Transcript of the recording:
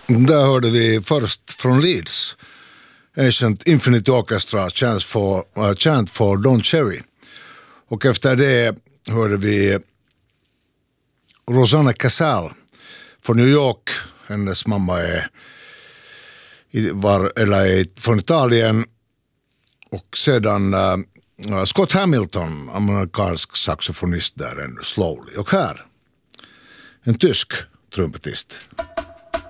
Där hörde vi först från Leeds Ancient Infinity Orchestra Chant for Don Cherry. Och efter det hörde vi Rosanna Casal från New York. Hennes mamma är från Italien. Och sedan Scott Hamilton, amerikansk saxofonist där, Slowly. Och här en tysk trumpetist.